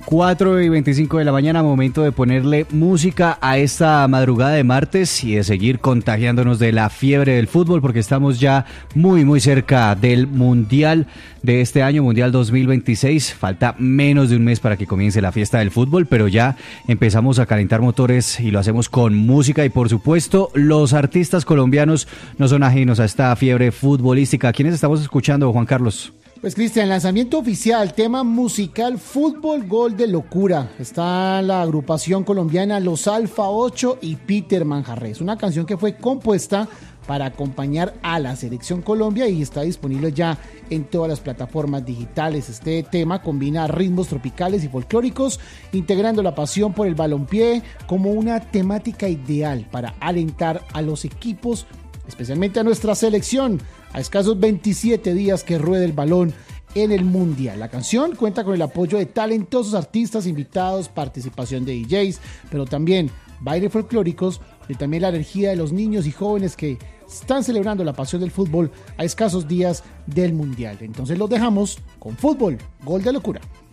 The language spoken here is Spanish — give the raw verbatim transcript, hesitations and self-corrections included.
cuatro y veinticinco de la mañana, momento de ponerle música a esta madrugada de martes y de seguir contagiándonos de la fiebre del fútbol, porque estamos ya muy muy cerca del Mundial de este año, Mundial dos mil veintiséis. Falta menos de un mes para que comience la fiesta del fútbol, pero ya empezamos a calentar motores y lo hacemos con música, y por supuesto los artistas colombianos no son ajenos a esta fiebre futbolística. ¿Quiénes estamos escuchando, Juan Carlos? Pues Cristian, lanzamiento oficial, tema musical Fútbol Gol de Locura. Está la agrupación colombiana Los Alfa ocho y Peter Manjarrés. Una canción que fue compuesta para acompañar a la Selección Colombia y está disponible ya en todas las plataformas digitales. Este tema combina ritmos tropicales y folclóricos, integrando la pasión por el balompié como una temática ideal para alentar a los equipos, especialmente a nuestra selección, a escasos veintisiete días que ruede el balón en el Mundial. La canción cuenta con el apoyo de talentosos artistas invitados, participación de D Js, pero también bailes folclóricos y también la energía de los niños y jóvenes que están celebrando la pasión del fútbol a escasos días del Mundial. Entonces los dejamos con Fútbol, Gol de Locura.